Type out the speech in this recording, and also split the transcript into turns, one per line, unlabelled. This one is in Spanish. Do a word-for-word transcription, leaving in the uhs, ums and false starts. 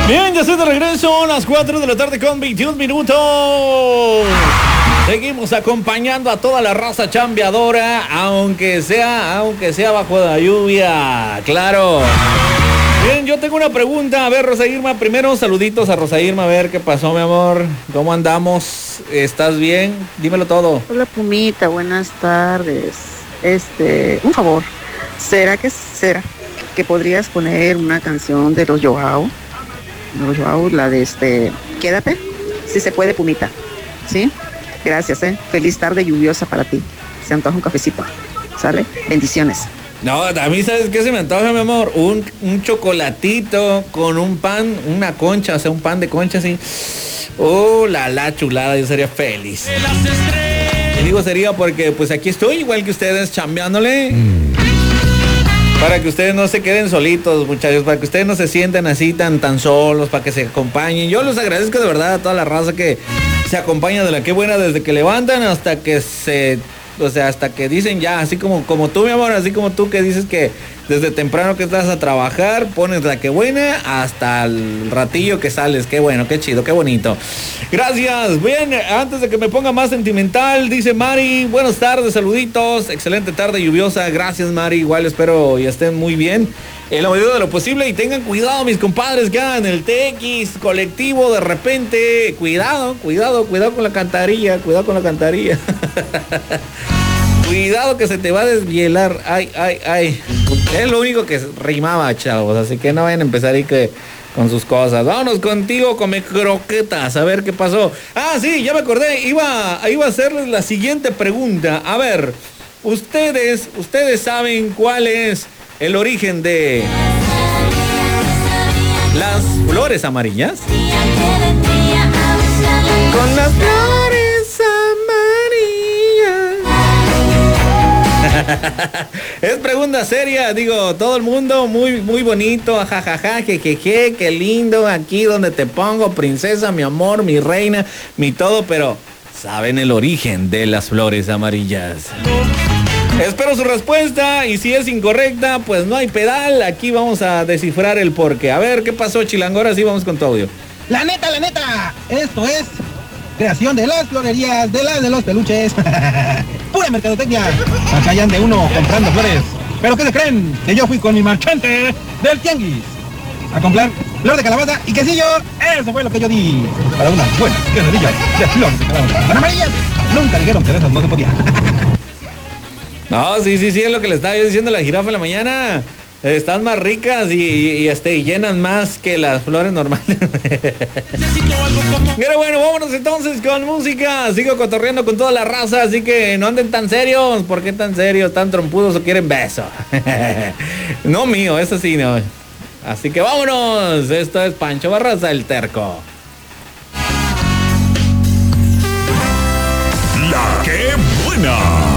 Bien, ya estoy de regreso a las cuatro de la tarde con veintiún minutos. Seguimos acompañando a toda la raza chambeadora, aunque sea, aunque sea bajo la lluvia, claro. Bien, yo tengo una pregunta. A ver, Rosa Irma, primero saluditos a Rosa Irma, a ver qué pasó, mi amor. ¿Cómo andamos? ¿Estás bien? Dímelo todo.
Hola, Pumita, buenas tardes. Este, un favor, ¿será que será que podrías poner una canción de los Joao? De los Joao, la de este, Quédate, si se puede, Pumita. ¿Sí? Gracias, eh. Feliz tarde lluviosa para ti. Se antoja un cafecito. ¿Sale? Bendiciones.
No, a mí, ¿sabes qué se me antoja, mi amor? Un, un chocolatito con un pan, una concha, o sea, un pan de concha así. Oh, la la chulada, yo sería feliz. Y digo sería porque pues aquí estoy igual que ustedes chambeándole. Mm. Para que ustedes no se queden solitos, muchachos, para que ustedes no se sientan así tan tan solos, para que se acompañen. Yo les agradezco de verdad a toda la raza que se acompaña de la que buena desde que levantan hasta que se... O sea, hasta que dicen ya, así como, como tú, mi amor, así como tú que dices que desde temprano que estás a trabajar, pones la que buena hasta el ratillo que sales. Qué bueno, qué chido, qué bonito. Gracias. Bien, antes de que me ponga más sentimental, dice Mari, buenas tardes, saluditos, excelente tarde lluviosa. Gracias, Mari, igual espero y estén muy bien en la medida de lo posible y tengan cuidado, mis compadres, que hagan el T X colectivo de repente. Cuidado, cuidado, cuidado con la cantarilla, cuidado con la cantarilla. Cuidado que se te va a deshielar. Ay, ay, ay. Es lo único que rimaba, chavos. Así que no vayan a empezar ahí que con sus cosas. Vámonos contigo, come croquetas. A ver qué pasó. Ah, sí, ya me acordé. Iba, iba a hacerles la siguiente pregunta. A ver, ustedes, ustedes saben cuál es el origen de las flores amarillas. Con las flores amarillas. Es pregunta seria, digo, todo el mundo muy muy bonito, jajaja, jejeje, qué lindo, aquí donde te pongo, princesa, mi amor, mi reina, mi todo, pero ¿saben el origen de las flores amarillas? Espero su respuesta y si es incorrecta, pues no hay pedal, aquí vamos a descifrar el porqué. A ver, ¿qué pasó, Chilango? Ahora sí vamos con tu audio.
La neta, la neta, esto es creación de las florerías, de las de los peluches. Pura mercadotecnia. Acá hayan de uno comprando flores. ¿Pero qué se creen? Que yo fui con mi marchante del tianguis a comprar flor de calabaza y quesillo. Eso fue lo que yo di para una buena quesadilla de flor de calabaza. Para amarillas, nunca dijeron que de esas no se podía.
No, sí, sí, sí, es lo que le estaba yo diciendo a la jirafa en la mañana. Están más ricas y, y, y, este, y llenan más que las flores normales. Pero bueno, vámonos entonces con música. Sigo cotorreando con toda la raza, así que no anden tan serios. ¿Por qué tan serios, tan trompudos o quieren beso? No mío, eso sí, no. Así que vámonos. Esto es Pancho Barraza, el terco.
La que buena.